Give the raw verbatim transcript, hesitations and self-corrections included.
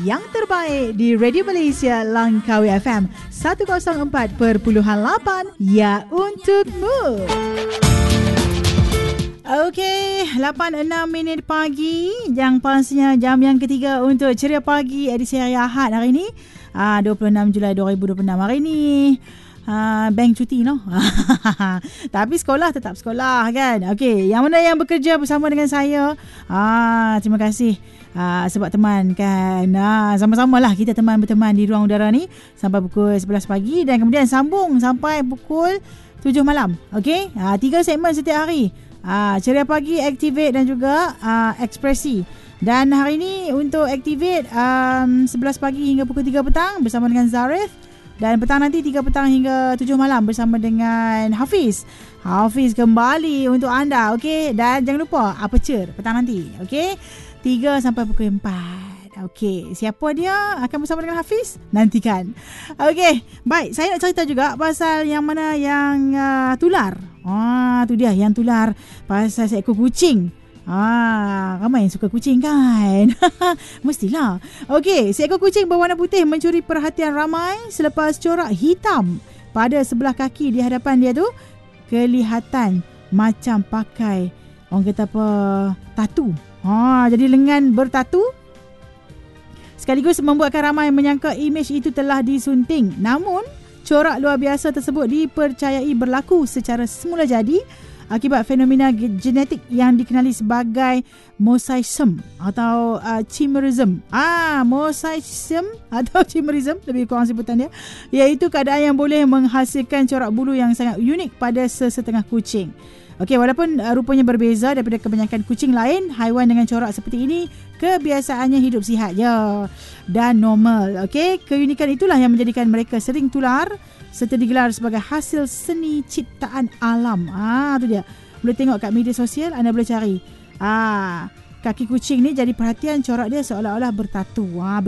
yang terbaik di Radio Malaysia Langkawi F M seratus empat perpuluhan lapan, ya untukmu. Okey, lapan enam minit pagi, yang pastinya jam yang ketiga untuk Ceria Pagi edisi hari Ahad hari ini, ah, dua puluh enam Julai dua ribu dua puluh enam hari ini. Uh, bank cuti no. Tapi sekolah tetap sekolah kan. Okey, yang mana yang bekerja bersama dengan saya, ah, terima kasih uh, sebab teman kan. Ah, sama-sama lah kita teman berteman di ruang udara ni sampai pukul sebelas pagi dan kemudian sambung sampai pukul tujuh malam. Okey, uh, tiga segmen setiap hari. Ah, Ceria Pagi, Activate dan juga uh, Ekspresi. Dan hari ini untuk Activate um, sebelas pagi hingga pukul tiga petang bersama dengan Zarif. Dan petang nanti tiga petang hingga tujuh malam bersama dengan Hafiz. Hafiz kembali untuk anda, okey. Dan jangan lupa Aperture petang nanti, okey. tiga sampai pukul empat. Okey, siapa dia akan bersama dengan Hafiz? Nantikan. Okey, baik. Saya nak cerita juga pasal yang mana yang uh, tular. Ah, tu dia yang tular pasal seekor kucing. Ah, ramai yang suka kucing kan? Mestilah. Okey, seekor kucing berwarna putih mencuri perhatian ramai selepas corak hitam pada sebelah kaki di hadapan dia tu kelihatan macam pakai orang kata apa, tatu. Ha, jadi lengan bertatu sekaligus membuatkan ramai menyangka imej itu telah disunting. Namun, corak luar biasa tersebut dipercayai berlaku secara semula jadi akibat fenomena genetik yang dikenali sebagai mosaicism atau uh, chimerism. Ah, mosaicism atau chimerism, lebih kurang sebutan dia, iaitu keadaan yang boleh menghasilkan corak bulu yang sangat unik pada sesetengah kucing. Okey, walaupun uh, rupanya berbeza daripada kebanyakan kucing lain, haiwan dengan corak seperti ini kebiasaannya hidup sihat je dan normal. Okey, keunikan itulah yang menjadikan mereka sering tular serta digelar sebagai hasil seni ciptaan alam. Ah, tu dia. Boleh tengok kat media sosial, anda boleh cari. Ah, kaki kucing ni jadi perhatian, corak dia seolah-olah bertatu. Ah,